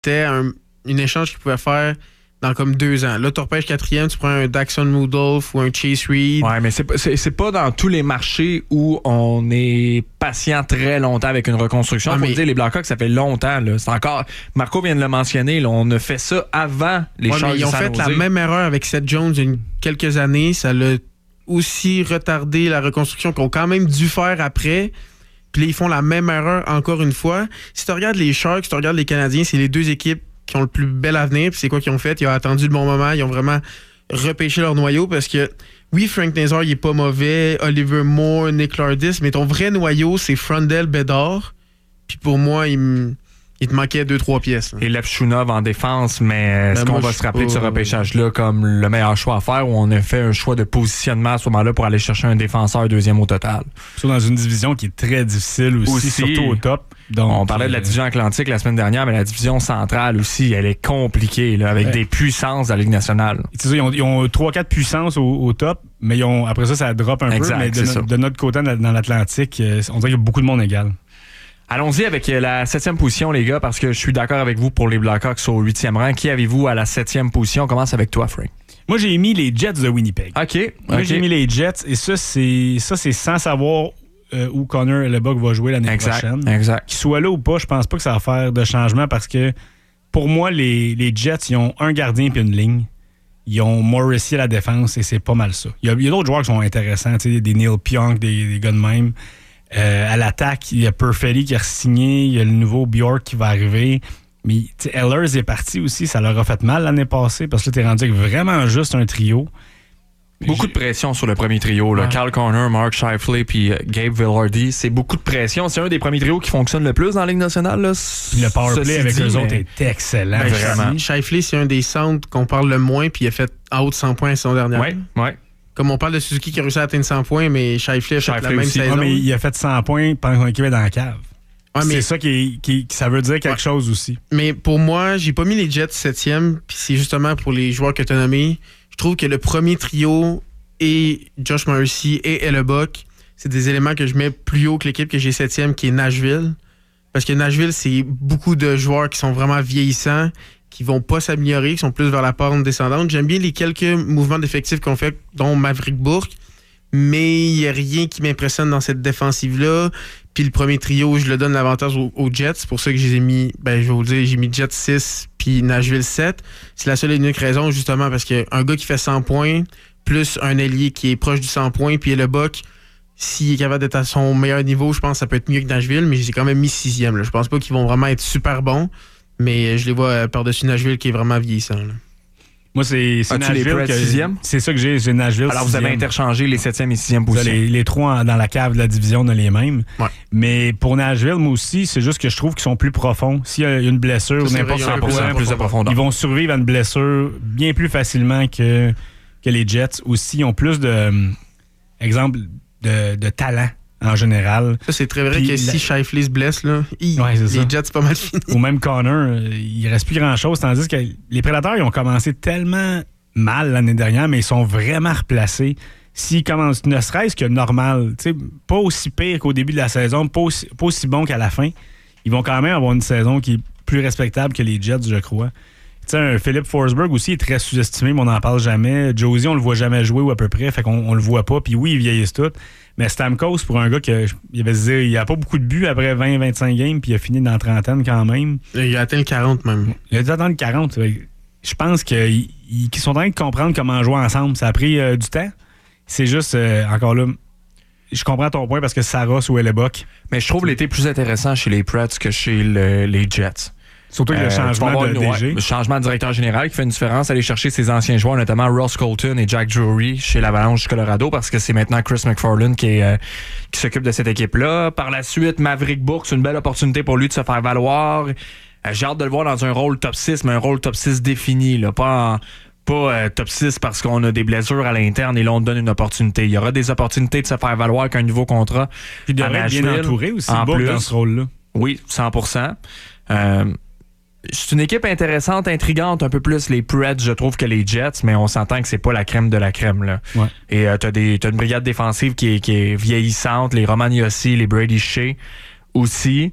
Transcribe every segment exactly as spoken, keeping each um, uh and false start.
c'était un, une échange qu'ils pouvaient faire dans comme deux ans. Là, tu repêches quatrième, tu prends un Daxon Rudolph ou un Chase Reed. Ouais, mais c'est, c'est, c'est pas dans tous les marchés où on est patient très longtemps avec une reconstruction. Il ah, faut mais... dire, les Blackhawks, ça fait longtemps. Là. C'est encore... Marco vient de le mentionner, là, on a fait ça avant les ouais, Sharks. Ils ont fait la même erreur avec Seth Jones il y a quelques années. Ça l'a aussi retardé la reconstruction qu'ils ont quand même dû faire après. Puis là, ils font la même erreur encore une fois. Si tu regardes les Sharks, si tu regardes les Canadiens, c'est les deux équipes qui ont le plus bel avenir. Puis c'est quoi qu'ils ont fait? Ils ont attendu le bon moment. Ils ont vraiment repêché leur noyau parce que, oui, Frank Nazar, il est pas mauvais. Oliver Moore, Nick Lardis, mais ton vrai noyau, c'est Frondel Bedard. Puis pour moi, il me... Il te manquait deux, trois pièces. Là. Et Levchunov en défense, mais est-ce ben qu'on va se rappeler pas... de ce repêchage-là comme le meilleur choix à faire où on a fait un choix de positionnement à ce moment-là pour aller chercher un défenseur deuxième au total? Surtout dans une division qui est très difficile aussi, aussi surtout au top. Donc, on parlait euh... de la division atlantique la semaine dernière, mais la division centrale aussi, elle est compliquée là, avec ouais. des puissances de la Ligue nationale. Ça, ils ont, ils ont trois quatre puissances au, au top, mais ils ont, après ça, ça drop un exact, peu. Mais de, no, de notre côté, dans l'Atlantique, on dirait qu'il y a beaucoup de monde égal. Allons-y avec la septième position, les gars, parce que je suis d'accord avec vous pour les Blackhawks au huitième rang. Qui avez-vous à la septième position? On commence avec toi, Frank. Moi, j'ai mis les Jets de Winnipeg. OK. Moi, okay. j'ai mis les Jets, et ça, c'est, ça, c'est sans savoir euh, où Connor Hellebuyck va jouer l'année exact, prochaine. Exact. Qu'il soit là ou pas, je pense pas que ça va faire de changement parce que, pour moi, les, les Jets, ils ont un gardien puis une ligne. Ils ont Morrissey à la défense, et c'est pas mal ça. Il y a, il y a d'autres joueurs qui sont intéressants, tu sais, des Neil Pionk, des, des gars de même. Euh, à l'attaque, il y a Perfetti qui a signé, il y a le nouveau Bjork qui va arriver. Mais Ehlers est parti aussi, ça leur a fait mal l'année passée parce que là, t'es rendu avec vraiment juste un trio. Beaucoup de pression sur le premier trio. Là. Ouais. Carl Connor, Mark Scheifele puis Gabe Vilardi. C'est beaucoup de pression. C'est un des premiers trios qui fonctionne le plus dans la Ligue nationale. Là. Puis le powerplay avec eux autres est excellent. Ben, vraiment. Scheifele, c'est un des centres qu'on parle le moins puis il a fait en haut de cent points la saison dernière. Oui, oui. Comme on parle de Suzuki qui a réussi à atteindre cent points, mais Scheifele a fait Scheifele la même aussi. saison. Ouais, mais il a fait cent points pendant qu'on équipait dans la cave. Ouais, mais... C'est ça qui, qui, qui ça veut dire quelque ouais. chose aussi. Mais pour moi, j'ai pas mis les Jets septième, puis c'est justement pour les joueurs que tu as nommés. Je trouve que le premier trio et Josh Morrissey et Hellebuyck, c'est des éléments que je mets plus haut que l'équipe que j'ai septième, qui est Nashville. Parce que Nashville, c'est beaucoup de joueurs qui sont vraiment vieillissants, qui vont pas s'améliorer, qui sont plus vers la pente descendante. J'aime bien les quelques mouvements d'effectifs qu'on fait, dont Maverick Bourque, mais il n'y a rien qui m'impressionne dans cette défensive-là. Puis le premier trio, je le donne l'avantage aux, aux Jets. C'est pour ça que je les ai mis, ben je vais vous le dire, j'ai mis Jets six puis Nashville sept. C'est la seule et unique raison, justement, parce qu'un gars qui fait cent points, plus un ailier qui est proche du cent points, puis Hellebuyck, s'il est capable d'être à son meilleur niveau, je pense que ça peut être mieux que Nashville, mais j'ai quand même mis sixième. Là. Je pense pas qu'ils vont vraiment être super bons. Mais je les vois par-dessus Nashville qui est vraiment vieillissant. Là. Moi, c'est, c'est Nashville. Les que, sixième? C'est ça que j'ai, j'ai Nashville. Alors, sixième. Vous avez interchangé les septième et sixième positions. Les, les trois en, dans la cave de la division, on a les mêmes. Ouais. Mais pour Nashville, moi aussi, c'est juste que je trouve qu'ils sont plus profonds. S'il y a une blessure ou n'importe quoi, plus de profondeur. Ils vont survivre à une blessure bien plus facilement que, que les Jets. Aussi, ils ont plus de, exemple, de, de talent. En général. Ça, c'est très vrai Puis que la... si Scheifele se blesse, là, il, ouais, les Jets, c'est pas mal fini. Ou même Connor, il reste plus grand-chose. Tandis que les Prédateurs, ils ont commencé tellement mal l'année dernière, mais ils sont vraiment replacés. S'ils commencent, ne serait-ce que normal, pas aussi pire qu'au début de la saison, pas aussi, pas aussi bon qu'à la fin, ils vont quand même avoir une saison qui est plus respectable que les Jets, je crois. Tu sais, un Philip Forsberg aussi est très sous-estimé, mais on n'en parle jamais. Josie, on le voit jamais jouer ou à peu près, fait qu'on on le voit pas. Puis oui, ils vieillissent tous. Mais Stamkos, pour un gars qui il avait dit, il a pas beaucoup de buts après vingt vingt-cinq games, puis il a fini dans la trentaine quand même. Il a atteint le quarante même. Il a atteint le quarante. Je pense qu'ils sont en train de comprendre comment jouer ensemble. Ça a pris euh, du temps. C'est juste, euh, encore là, je comprends ton point parce que Saros ou Hellebuyck. Mais je trouve l'été plus intéressant chez les Preds que chez le, les Jets. Surtout avec euh, le changement de D G. Ouais, le changement de directeur général qui fait une différence. Aller chercher ses anciens joueurs, notamment Ross Colton et Jack Drury chez l'Avalanche du Colorado, parce que c'est maintenant Chris McFarland qui, est, euh, qui s'occupe de cette équipe-là. Par la suite, Maverick Bourque, c'est une belle opportunité pour lui de se faire valoir. Euh, j'ai hâte de le voir dans un rôle top six, mais un rôle top six défini. Là, pas en, pas euh, top six parce qu'on a des blessures à l'interne et là, on donne une opportunité. Il y aura des opportunités de se faire valoir qu'un nouveau contrat. Puis il devrait être bien entouré aussi, Bourque, dans ce rôle-là. Oui, cent pour cent. Euh, C'est une équipe intéressante, intrigante, un peu plus les Preds, je trouve, que les Jets, mais on s'entend que c'est pas la crème de la crème. Là. Ouais. Et euh, t'as, des, t'as une brigade défensive qui est, qui est vieillissante, les Roman Yossi, les Brady Shea aussi.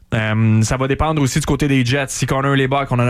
Euh, ça va dépendre aussi du côté des Jets. Si Connor Hellebuyck, on en